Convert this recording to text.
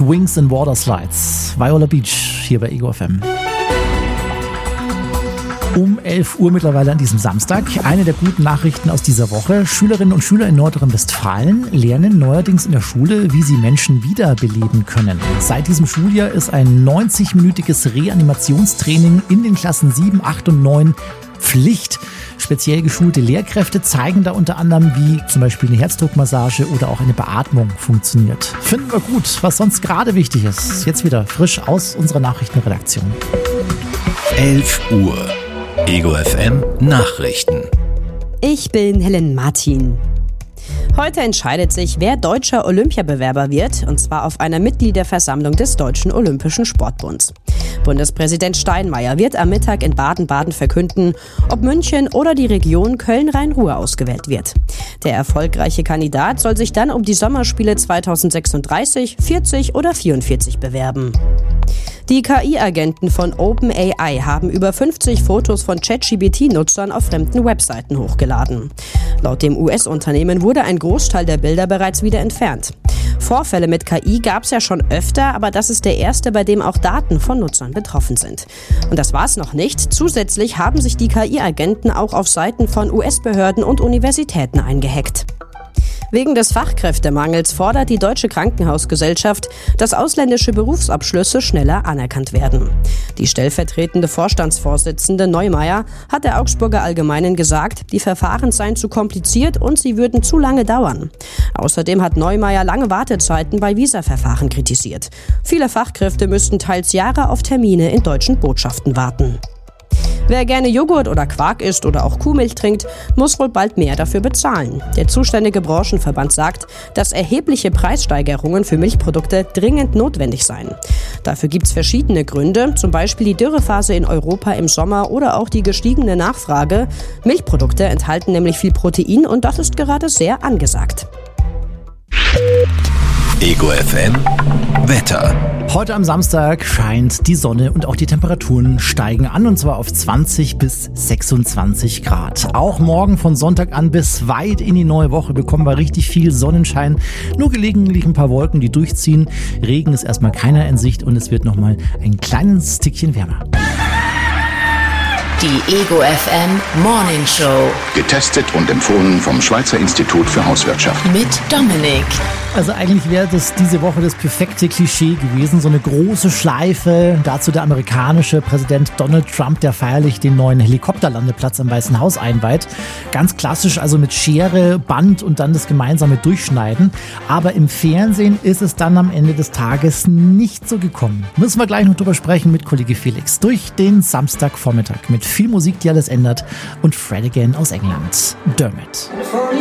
Swings and Water Slides. Viola Beach hier bei Ego FM. Um 11 Uhr mittlerweile an diesem Samstag. Eine der guten Nachrichten aus dieser Woche. Schülerinnen und Schüler in Nordrhein-Westfalen lernen neuerdings in der Schule, wie sie Menschen wiederbeleben können. Seit diesem Schuljahr ist ein 90-minütiges Reanimationstraining in den Klassen 7, 8 und 9 Pflicht. Speziell geschulte Lehrkräfte zeigen da unter anderem, wie zum Beispiel eine Herzdruckmassage oder auch eine Beatmung funktioniert. Finden wir gut, was sonst gerade wichtig ist. Jetzt wieder frisch aus unserer Nachrichtenredaktion. 11 Uhr. Ego FM Nachrichten. Ich bin Helen Martin. Heute entscheidet sich, wer deutscher Olympiabewerber wird, und zwar auf einer Mitgliederversammlung des Deutschen Olympischen Sportbunds. Bundespräsident Steinmeier wird am Mittag in Baden-Baden verkünden, ob München oder die Region Köln-Rhein-Ruhr ausgewählt wird. Der erfolgreiche Kandidat soll sich dann um die Sommerspiele 2036, 40 oder 44 bewerben. Die KI-Agenten von OpenAI haben über 50 Fotos von ChatGPT-Nutzern auf fremden Webseiten hochgeladen. Laut dem US-Unternehmen wurde ein Großteil der Bilder bereits wieder entfernt. Vorfälle mit KI gab es ja schon öfter, aber das ist der erste, bei dem auch Daten von Nutzern betroffen sind. Und das war's noch nicht. Zusätzlich haben sich die KI-Agenten auch auf Seiten von US-Behörden und Universitäten eingehackt. Wegen des Fachkräftemangels fordert die Deutsche Krankenhausgesellschaft, dass ausländische Berufsabschlüsse schneller anerkannt werden. Die stellvertretende Vorstandsvorsitzende Neumeier hat der Augsburger Allgemeinen gesagt, die Verfahren seien zu kompliziert und sie würden zu lange dauern. Außerdem hat Neumeier lange Wartezeiten bei Visaverfahren kritisiert. Viele Fachkräfte müssten teils Jahre auf Termine in deutschen Botschaften warten. Wer gerne Joghurt oder Quark isst oder auch Kuhmilch trinkt, muss wohl bald mehr dafür bezahlen. Der zuständige Branchenverband sagt, dass erhebliche Preissteigerungen für Milchprodukte dringend notwendig seien. Dafür gibt es verschiedene Gründe, zum Beispiel die Dürrephase in Europa im Sommer oder auch die gestiegene Nachfrage. Milchprodukte enthalten nämlich viel Protein und das ist gerade sehr angesagt. Ego FM Wetter. Heute am Samstag scheint die Sonne und auch die Temperaturen steigen an, und zwar auf 20 bis 26 Grad. Auch morgen von Sonntag an bis weit in die neue Woche bekommen wir richtig viel Sonnenschein. Nur gelegentlich ein paar Wolken, die durchziehen. Regen ist erstmal keiner in Sicht und es wird nochmal ein kleines Tickchen wärmer. Die Ego FM Morning Show. Getestet und empfohlen vom Schweizer Institut für Hauswirtschaft. Mit Dominik. Also eigentlich wäre das diese Woche das perfekte Klischee gewesen, so eine große Schleife, dazu der amerikanische Präsident Donald Trump, der feierlich den neuen Helikopterlandeplatz am Weißen Haus einweiht. Ganz klassisch, also mit Schere, Band und dann das gemeinsame Durchschneiden. Aber im Fernsehen ist es dann am Ende des Tages nicht so gekommen. Müssen wir gleich noch drüber sprechen mit Kollege Felix. Durch den Samstagvormittag mit viel Musik, die alles ändert, und Fred Again aus England. Dermot.